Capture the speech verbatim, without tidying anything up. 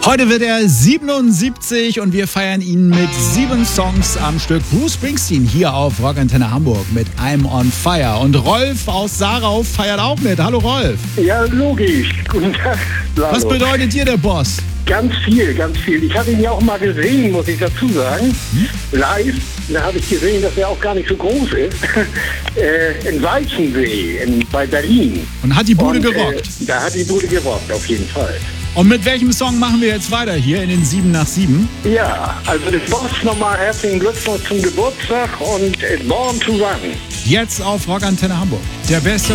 Heute wird er siebenundsiebzig und wir feiern ihn mit sieben Songs am Stück. Bruce Springsteen hier auf Rockantenne Hamburg mit I'm on Fire. Und Rolf aus Sarau feiert auch mit. Hallo Rolf. Ja, logisch. Guten Tag. Lalo. Was bedeutet dir der Boss? Ganz viel, ganz viel. Ich habe ihn ja auch mal gesehen, muss ich dazu sagen. Hm? Live. Da habe ich gesehen, dass er auch gar nicht so groß ist. äh, in Weißensee, in, bei Berlin. Und hat die Bude Und, gerockt? Äh, da hat die Bude gerockt, auf jeden Fall. Und mit welchem Song machen wir jetzt weiter hier in den sieben nach sieben? Ja, also das Boss nochmal herzlichen Glückwunsch zum Geburtstag und äh, Born to Run. Jetzt auf Rockantenne Hamburg. Der beste